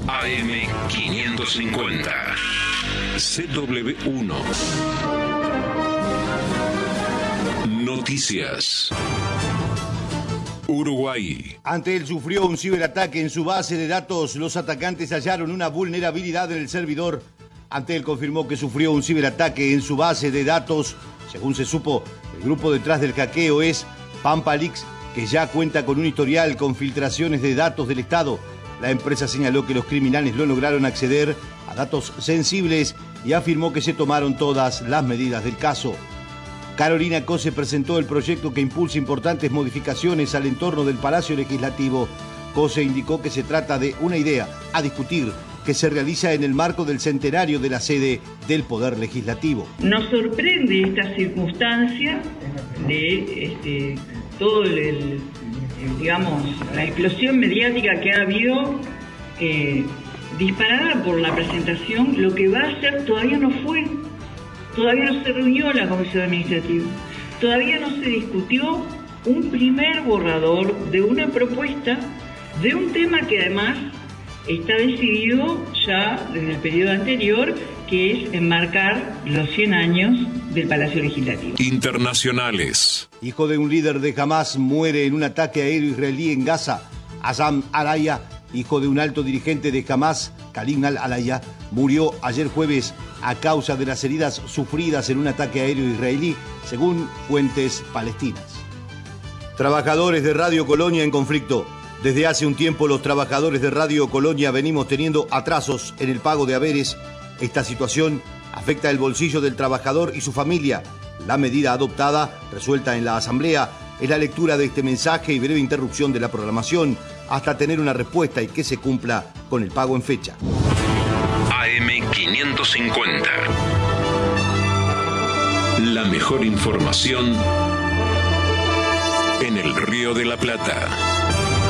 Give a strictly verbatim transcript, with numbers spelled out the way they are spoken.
A M quinientos cincuenta. C W uno. Noticias. Uruguay. Ante él sufrió un ciberataque en su base de datos. Los atacantes hallaron una vulnerabilidad en el servidor. Ante él confirmó que sufrió un ciberataque en su base de datos. Según se supo, el grupo detrás del hackeo es Pampalix, que ya cuenta con un historial con filtraciones de datos del Estado. La empresa señaló que los criminales no lograron acceder a datos sensibles y afirmó que se tomaron todas las medidas del caso. Carolina Cose presentó el proyecto que impulsa importantes modificaciones al entorno del Palacio Legislativo. Cose indicó que se trata de una idea a discutir que se realiza en el marco del centenario de la sede del Poder Legislativo. Nos sorprende esta circunstancia de este, todo el, el, digamos, la explosión mediática que ha habido, eh, disparada por la presentación. Lo que va a ser todavía no fue. Todavía no se reunió la Comisión Administrativa, todavía no se discutió un primer borrador de una propuesta de un tema que además está decidido ya desde el periodo anterior, que es enmarcar los cien años del Palacio Legislativo. Internacionales. Hijo de un líder de Hamás muere en un ataque aéreo israelí en Gaza. Azam Alaya, hijo de un alto dirigente de Hamás, Khalil al-Alaya, murió ayer jueves a causa de las heridas sufridas en un ataque aéreo israelí, según fuentes palestinas. Trabajadores de Radio Colonia en conflicto. Desde hace un tiempo los trabajadores de Radio Colonia venimos teniendo atrasos en el pago de haberes. Esta situación afecta el bolsillo del trabajador y su familia. La medida adoptada, resuelta en la Asamblea, es la lectura de este mensaje y breve interrupción de la programación hasta tener una respuesta y que se cumpla con el pago en fecha. A M quinientos cincuenta. La mejor información en el Río de la Plata.